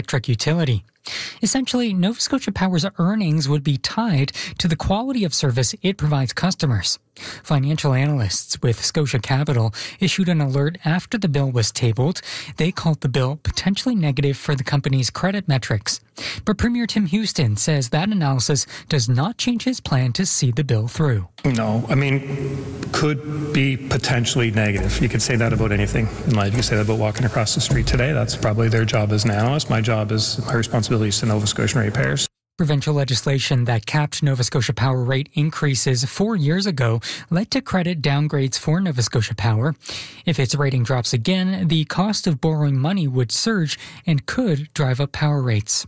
electric utility. Essentially, Nova Scotia Power's earnings would be tied to the quality of service it provides customers. Financial analysts with Scotia Capital issued an alert after the bill was tabled. They called the bill potentially negative for the company's credit metrics. But Premier Tim Houston says that analysis does not change his plan to see the bill through. No, could be potentially negative. You could say that about anything in life. You could say that about walking across the street today. That's probably their job as an analyst. My responsibility is to Nova Scotian ratepayers. Provincial legislation that capped Nova Scotia Power rate increases 4 years ago led to credit downgrades for Nova Scotia Power. If its rating drops again, the cost of borrowing money would surge and could drive up power rates.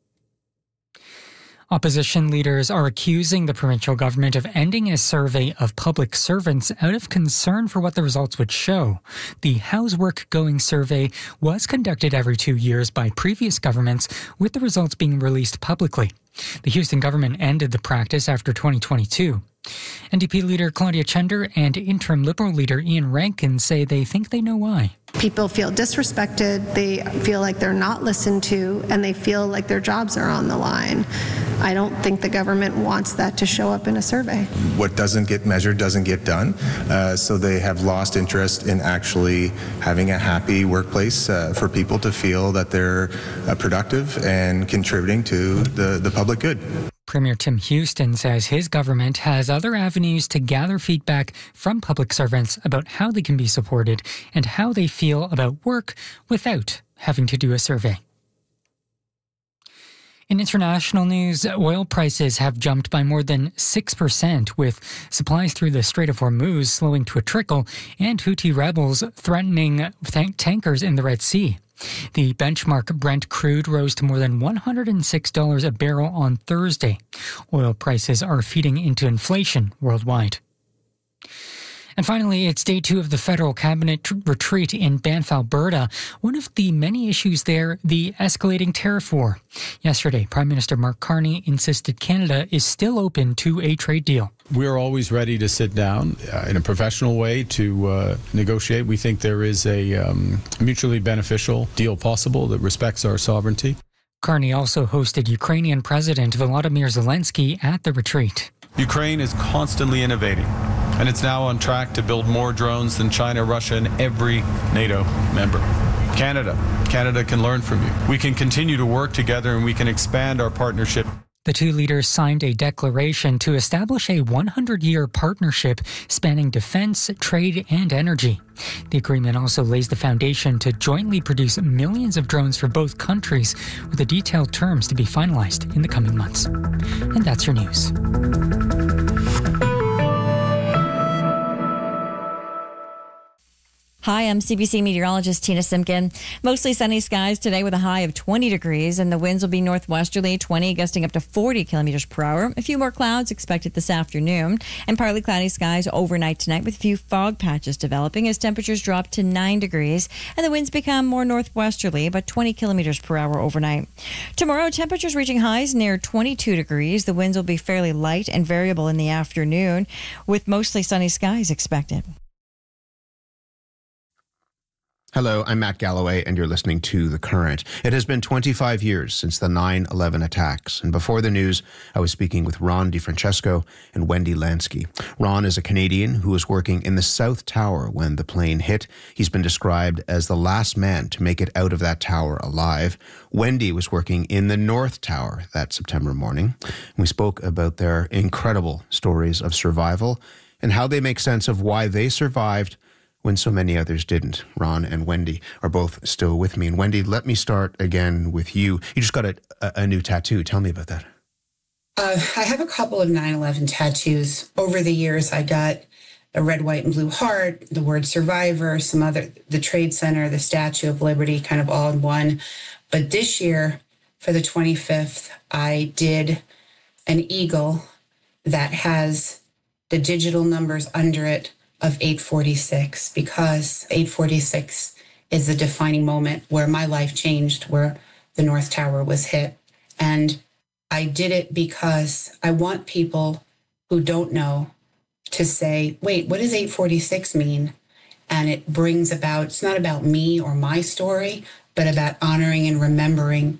Opposition leaders are accusing the provincial government of ending a survey of public servants out of concern for what the results would show. The How's Work Going survey was conducted every 2 years by previous governments, with the results being released publicly. The Houston government ended the practice after 2022. NDP leader Claudia Chender and interim Liberal leader Ian Rankin say they think they know why. People feel disrespected, they feel like they're not listened to, and they feel like their jobs are on the line. I don't think the government wants that to show up in a survey. What doesn't get measured doesn't get done, so they have lost interest in actually having a happy workplace for people to feel that they're productive and contributing to the public good. Premier Tim Houston says his government has other avenues to gather feedback from public servants about how they can be supported and how they feel about work without having to do a survey. In international news, oil prices have jumped by more than 6%, with supplies through the Strait of Hormuz slowing to a trickle and Houthi rebels threatening tankers in the Red Sea. The benchmark Brent crude rose to more than $106 a barrel on Thursday. Oil prices are feeding into inflation worldwide. And finally, it's day 2 of the federal cabinet retreat in Banff, Alberta. One of the many issues there, the escalating tariff war. Yesterday, Prime Minister Mark Carney insisted Canada is still open to a trade deal. We're always ready to sit down in a professional way to negotiate. We think there is a mutually beneficial deal possible that respects our sovereignty. Carney also hosted Ukrainian President Volodymyr Zelensky at the retreat. Ukraine is constantly innovating, and it's now on track to build more drones than China, Russia, and every NATO member. Canada can learn from you. We can continue to work together, and we can expand our partnership. The two leaders signed a declaration to establish a 100-year partnership spanning defense, trade, and energy. The agreement also lays the foundation to jointly produce millions of drones for both countries, with the detailed terms to be finalized in the coming months. And that's your news. Hi, I'm CBC meteorologist Tina Simpkin. Mostly sunny skies today with a high of 20 degrees, and the winds will be northwesterly, 20, gusting up to 40 kilometers per hour. A few more clouds expected this afternoon, and partly cloudy skies overnight tonight with a few fog patches developing as temperatures drop to 9 degrees, and the winds become more northwesterly, about 20 kilometers per hour overnight. Tomorrow, temperatures reaching highs near 22 degrees. The winds will be fairly light and variable in the afternoon, with mostly sunny skies expected. Hello, I'm Matt Galloway, and you're listening to The Current. It has been 25 years since the 9/11 attacks, and before the news, I was speaking with Ron DeFrancesco and Wendy Lansky. Ron is a Canadian who was working in the South Tower when the plane hit. He's been described as the last man to make it out of that tower alive. Wendy was working in the North Tower that September morning. We spoke about their incredible stories of survival and how they make sense of why they survived when so many others didn't. Ron and Wendy are both still with me. And Wendy, let me start again with you. You just got a new tattoo. Tell me about that. I have a couple of 9/11 tattoos. Over the years, I got a red, white, and blue heart, the word survivor, some other, the Trade Center, the Statue of Liberty, kind of all in one. But this year, for the 25th, I did an eagle that has the digital numbers under it of 846, because 846 is the defining moment where my life changed, where the North Tower was hit. And I did it because I want people who don't know to say, wait, what does 846 mean? And it brings about, it's not about me or my story, but about honoring and remembering